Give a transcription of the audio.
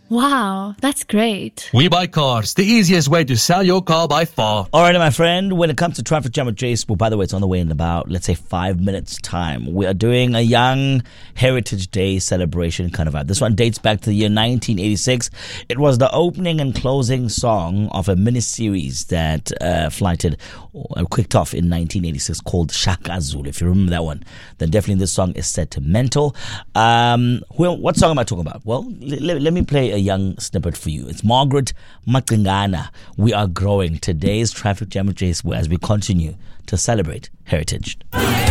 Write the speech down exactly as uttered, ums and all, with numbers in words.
Wow, that's great. We Buy Cars, the easiest way to sell your car by far. All right, my friend, when it comes to Traffic Jam with Jay Sbu, by the way, it's on the way in about, let's say, five minutes' time. We are doing a Young Heritage Day celebration kind of vibe. This one dates back to the year nineteen eighty-six. It was the opening and closing song of a mini-series that uh, flighted or kicked off in nineteen eighty-six called Shaka Zulu. If you remember that one, then definitely this song is sentimental. Um, well, what song am I talking about? Well, l- let me play a young snippet for you. It's Margaret Maqingana. We are growing. Today's Traffic Jam with Jay Sbu as we continue to celebrate heritage.